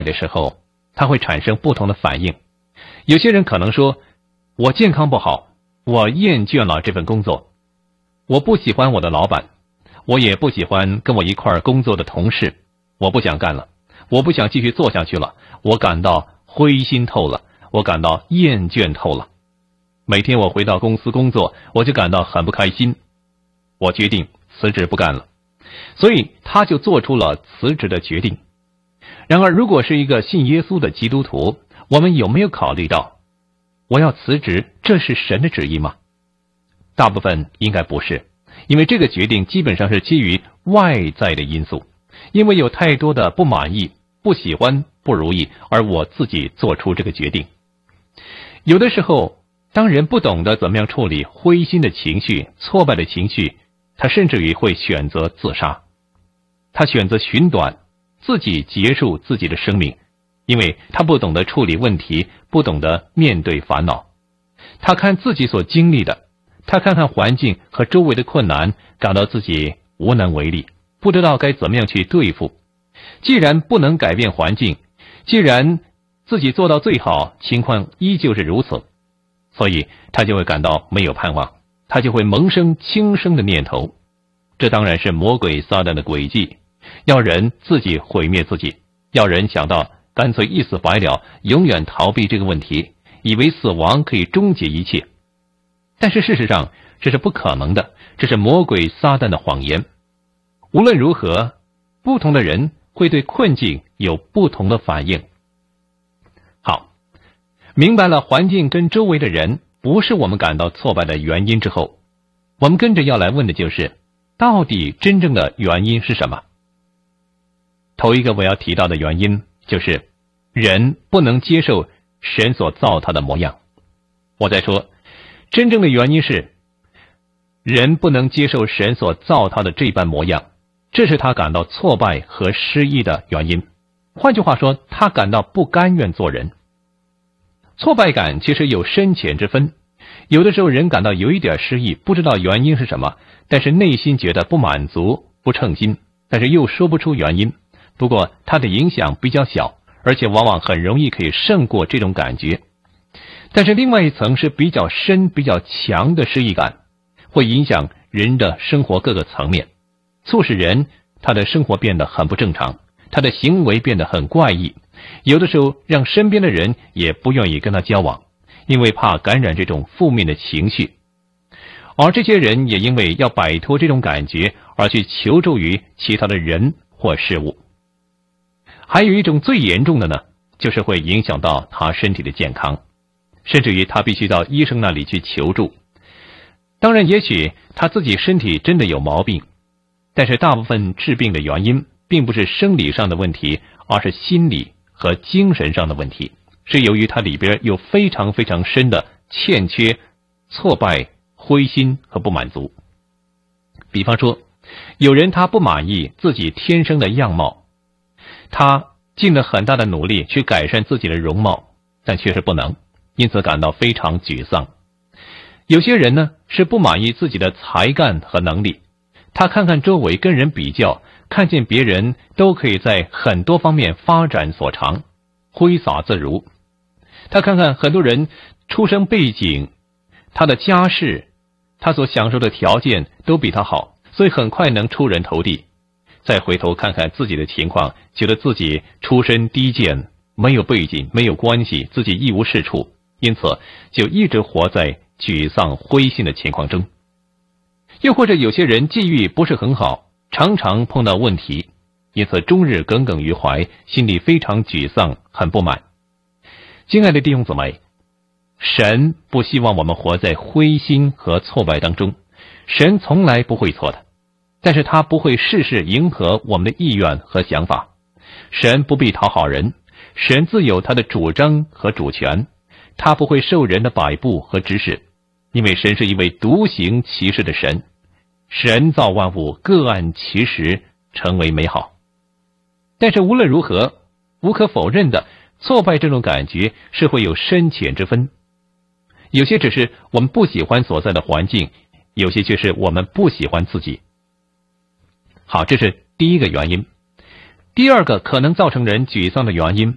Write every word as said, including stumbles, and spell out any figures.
的时候，他会产生不同的反应。有些人可能说，我健康不好，我厌倦了这份工作，我不喜欢我的老板，我也不喜欢跟我一块工作的同事，我不想干了，我不想继续做下去了，我感到灰心透了，我感到厌倦透了。每天我回到公司工作，我就感到很不开心，我决定辞职不干了。所以他就做出了辞职的决定。然而，如果是一个信耶稣的基督徒，我们有没有考虑到，我要辞职，这是神的旨意吗？大部分应该不是，因为这个决定基本上是基于外在的因素，因为有太多的不满意、不喜欢、不如意，而我自己做出这个决定。有的时候，当人不懂得怎么样处理灰心的情绪、挫败的情绪，他甚至于会选择自杀，他选择寻短，自己结束自己的生命，因为他不懂得处理问题，不懂得面对烦恼。他看自己所经历的，他看看环境和周围的困难，感到自己无能为力，不知道该怎么样去对付。既然不能改变环境，既然自己做到最好，情况依旧是如此，所以他就会感到没有盼望，他就会萌生轻生的念头。这当然是魔鬼撒旦的诡计，要人自己毁灭自己，要人想到干脆一死百了，永远逃避这个问题，以为死亡可以终结一切。但是事实上这是不可能的，这是魔鬼撒旦的谎言。无论如何，不同的人会对困境有不同的反应。好，明白了环境跟周围的人不是我们感到挫败的原因之后，我们跟着要来问的就是，到底真正的原因是什么？头一个我要提到的原因就是人不能接受神所造他的模样。我再说，真正的原因是人不能接受神所造他的这般模样，这是他感到挫败和失意的原因。换句话说，他感到不甘愿做人。挫败感其实有深浅之分，有的时候人感到有一点失意，不知道原因是什么，但是内心觉得不满足、不称心，但是又说不出原因。不过它的影响比较小，而且往往很容易可以胜过这种感觉。但是另外一层是比较深、比较强的失意感，会影响人的生活各个层面，促使人他的生活变得很不正常，他的行为变得很怪异，有的时候让身边的人也不愿意跟他交往，因为怕感染这种负面的情绪。而这些人也因为要摆脱这种感觉而去求助于其他的人或事物。还有一种最严重的呢，就是会影响到他身体的健康，甚至于他必须到医生那里去求助。当然也许他自己身体真的有毛病，但是大部分治病的原因并不是生理上的问题，而是心理和精神上的问题，是由于他里边有非常非常深的欠缺、挫败、灰心和不满足。比方说，有人他不满意自己天生的样貌，他尽了很大的努力去改善自己的容貌，但确实不能，因此感到非常沮丧。有些人呢是不满意自己的才干和能力，他看看周围跟人比较，看见别人都可以在很多方面发展所长，挥洒自如。他看看很多人出生背景、他的家世、他所享受的条件都比他好，所以很快能出人头地。再回头看看自己的情况，觉得自己出身低贱，没有背景，没有关系，自己一无是处，因此就一直活在沮丧灰心的情况中。又或者有些人际遇不是很好，常常碰到问题，因此终日耿耿于怀，心里非常沮丧，很不满。亲爱的弟兄姊妹，神不希望我们活在灰心和挫败当中，神从来不会错的，但是他不会事事迎合我们的意愿和想法。神不必讨好人，神自有他的主张和主权，他不会受人的摆布和指使，因为神是一位独行其事的神。神造万物各按其时，成为美好。但是无论如何，无可否认的，挫败这种感觉是会有深浅之分。有些只是我们不喜欢所在的环境，有些却是我们不喜欢自己。好，这是第一个原因。第二个可能造成人沮丧的原因